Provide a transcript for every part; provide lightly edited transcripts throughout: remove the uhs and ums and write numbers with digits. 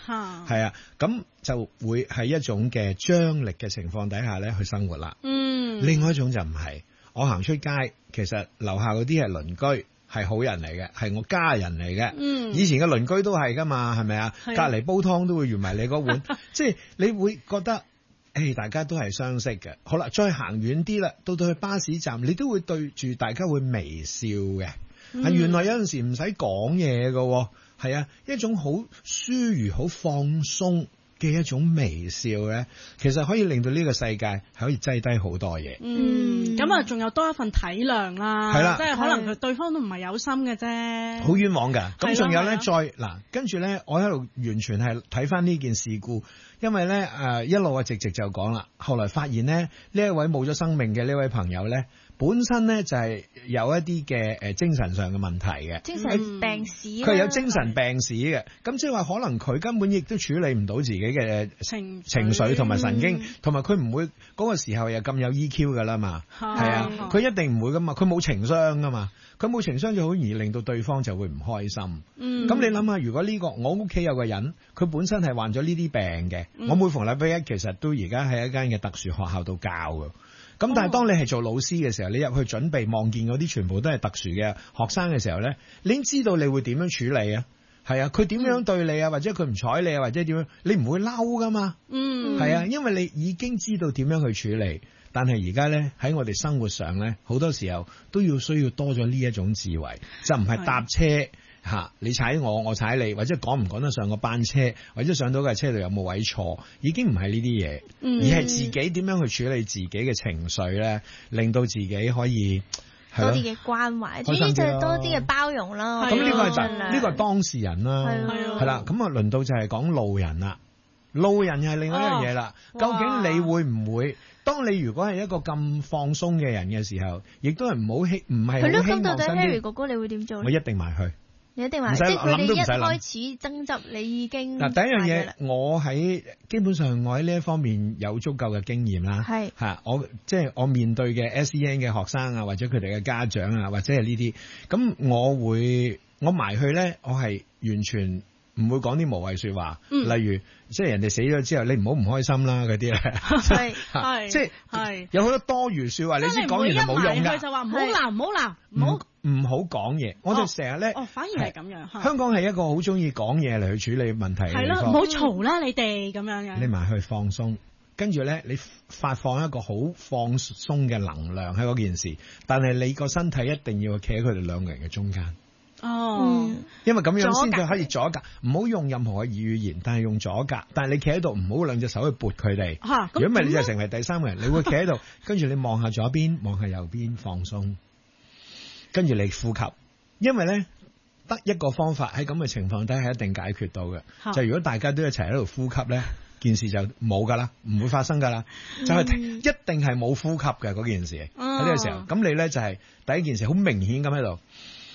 係啊，咁就會係一種嘅張力嘅情況底下咧去生活啦。另外一種就唔係，我行出街，其實樓下嗰啲係鄰居，係好人嚟嘅，係我家人嚟嘅。以前嘅鄰居都係噶嘛，係咪啊？隔離煲湯都會預埋你嗰碗，即係你會覺得。大家都係相識嘅。好啦，再行遠啲啦，到去巴士站，你都會對住大家會微笑嘅。原來有陣時唔使講嘢嘅，係啊，一種好舒愉、好放鬆嘅一種微笑咧，其實可以令到呢個世界係可以擠低好多嘢。 咁啊，仲有多一份體諒啦。係啦，即係可能佢對方都唔係有心嘅啫， 好冤枉㗎。咁仲有咧，跟住咧，我喺度完全係睇翻呢件事故。因為咧一路直就講啦，後來發現咧呢一位冇咗生命嘅呢位朋友咧，本身咧就係有一啲嘅精神上嘅問題嘅， 精神病史， 佢有精神病史嘅，咁即係話可能佢根本亦都處理唔到自己嘅情緒同埋神經，同埋佢唔會嗰個時候又咁有 EQ 噶啦嘛，係啊，佢一定唔會噶嘛，佢冇情商噶嘛，佢冇情商就好容易令到對方就會唔開心。咁你諗下，如果呢個我屋企有個人，佢本身係患咗呢啲病嘅，我每逢禮拜一其實都而家喺一間嘅特殊學校度教㗎。咁但係當你係做老師嘅時候，你入去準備望見嗰啲全部都係特殊嘅學生嘅時候咧，你已經知道你會點樣處理啊？係啊，佢點樣對你啊？或者佢唔睬你啊？或者點樣？你唔會嬲噶嘛？係啊，因為你已經知道點樣去處理。但係而家咧喺我哋生活上咧，好多時候都需要多咗呢一種智慧，就唔係搭車。你踩我，我踩你，或者趕唔趕得上個班車，或者上到架車度有冇位坐，已經唔係呢啲嘢，而係自己點樣去處理自己嘅情緒咧，令到自己可以多啲嘅關懷，主要就係多啲嘅包容啦。 咁呢個呢個係當事人啦，係啦，咁啊輪到就係講路人啦，路人又係另外一樣嘢啦。究竟你會唔會？當你如果係一個咁放鬆嘅人嘅時候，亦都係唔係好希望到底 Harry 哥哥你會點做？ 我一定埋去。 你一定話，即係佢哋一開始爭執，你已經第一樣嘢，我基本上我喺呢一方面有足夠嘅經驗啦。係我面對嘅 SEN 嘅學生啊，或者佢哋嘅家長啊，或者係呢啲，咁我埋去咧，我係完全唔會講啲無謂說話，例如即係人哋死咗之後，你唔好唔開心啦嗰啲咧，即係有好多多餘說話，你先講完就冇用㗎。 就話唔好鬧，唔好鬧， 唔好講嘢。我哋成日咧， 反而係咁樣。香港係一個好中意講嘢嚟去處理問題嘅地方。係咯， 唔好嘈啦，你哋咁樣嘅。 你埋去放鬆，跟住咧你發放一個好放鬆嘅能量喺嗰件事，但係你個身體一定要企喺佢哋兩個人嘅中間。因為咁樣先至可以阻隔，唔好用任何嘅語言，但係用阻隔。但係你企喺度，唔好兩隻手去撥佢哋。如果唔係，你就成為第三個人。你會企喺度，跟住你望下左邊，望下右邊，放鬆，跟住你呼吸。因為咧，得一個方法喺咁嘅情況底下一定解決到嘅，就係如果大家都一齊喺度呼吸咧，件事就冇噶啦，唔會發生噶啦。就係一定係冇呼吸嘅嗰件事喺呢個時候。咁你咧就係第一件事，好明顯咁喺度。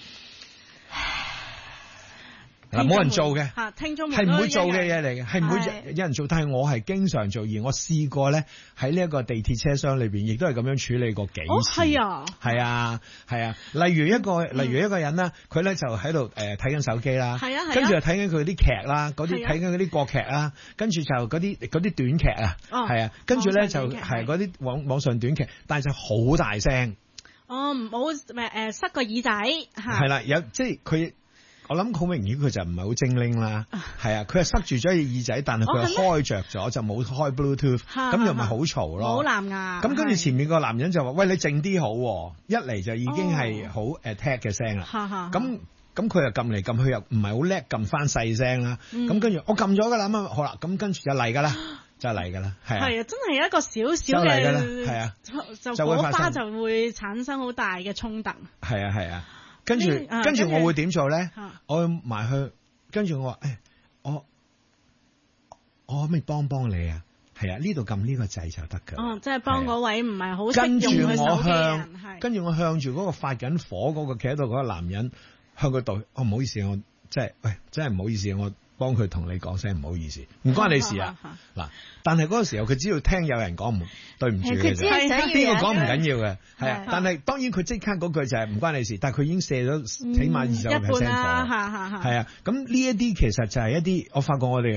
冇人做嘅，係唔會做嘅嘢嚟嘅，係唔會有人做。但係我係經常做，而我試過咧喺呢一個地鐵車廂裏邊，亦都係咁樣處理過幾次。係啊。例如一個人啦，佢咧就喺度睇緊手機啦，跟住又睇緊佢啲劇啦，嗰啲睇緊嗰啲國劇啦，跟住就嗰啲短劇啊，係啊，跟住咧就係嗰啲網上短劇，但係就好大聲。 唔好塞個耳仔。 係啦，有即係佢。我諗好明顯佢就唔係好精靈啦，係啊，佢係塞住咗耳仔，但係佢係開着咗，就冇開 Bluetooth，咁又咪好嘈咯。好藍牙。咁跟住前面個男人就話：喂，你靜啲好，一嚟就已經係好attack 嘅聲啦。咁佢又撳嚟撳去又唔係好叻，撳翻細聲啦。咁跟住我撳咗㗎啦，咁好啦，咁跟住就嚟㗎啦，係啊。 係啊，真係一個少少嘅， 係啊， 就火花就會產生好大嘅衝突。 係啊。跟住我會點做咧？我埋去，跟住我話：我可唔可以幫你啊？係啊，呢度撳呢個掣就得㗎。 即係幫嗰位唔係好識用佢手機嘅人。 跟住我向住嗰個發緊火嗰個企喺度嗰個男人向佢道：唔好意思，我真係唔好意思，我幫佢同你講聲唔好意思，唔關你事啊。嗱，但係嗰個時候佢只要聽有人講對唔住嘅啫，邊個講唔緊要嘅，係啊。但係當然佢即刻嗰句就係唔關你事，但係佢已經射咗起碼20%火，係啊。咁呢一啲其實就係一啲我發覺我哋